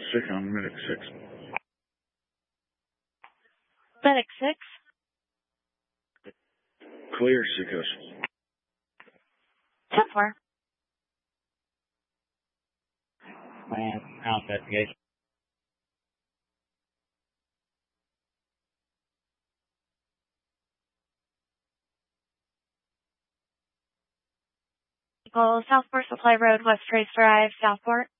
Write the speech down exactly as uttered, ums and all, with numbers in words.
Sick on Medic six. Medic six. Clear, Seekers. ten four. Plan, house investigation. Southport Supply Road, West Trace Drive, Southport.